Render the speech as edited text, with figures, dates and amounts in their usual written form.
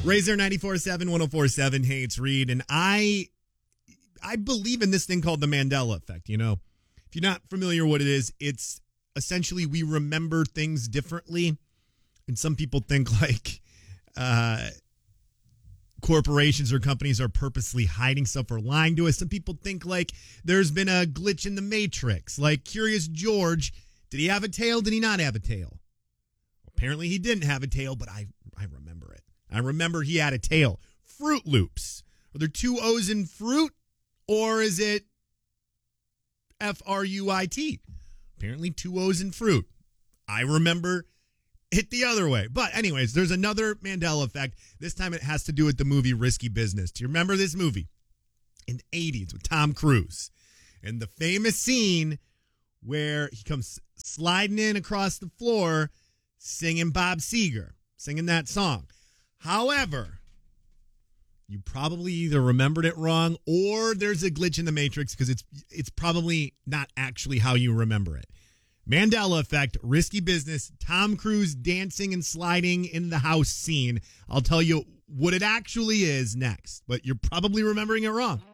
Razor 94.7, 104.7. Hey, it's Reed. And I believe in this thing called the Mandela effect. You know, if you're not familiar what it is, it's essentially we remember things differently. And some people think like corporations or companies are purposely hiding stuff or lying to us. Some people think like there's been a glitch in the Matrix. Like Curious George, did he have a tail? Did he not have a tail? Apparently he didn't have a tail, but I remember it. I remember he had a tail. Fruit Loops. Are there two O's in fruit? Or is it Fruit? Apparently two O's in fruit. I remember it the other way. But anyways, there's another Mandela effect. This time it has to do with the movie Risky Business. Do you remember this movie? In the 80s with Tom Cruise. And the famous scene where he comes sliding in across the floor singing Bob Seger, singing that song. However, you probably either remembered it wrong or there's a glitch in the Matrix because it's probably not actually how you remember it. Mandela effect, Risky Business, Tom Cruise dancing and sliding in the house scene. I'll tell you what it actually is next, but you're probably remembering it wrong.